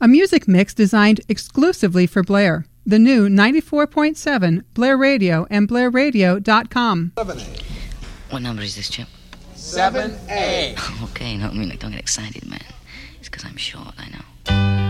A music mix designed exclusively for Blair. The new 94.7 Blair Radio and BlairRadio.com. 7A. What number is this, Chip? 7A. Okay, no, don't get excited, man. It's because I'm short, I know.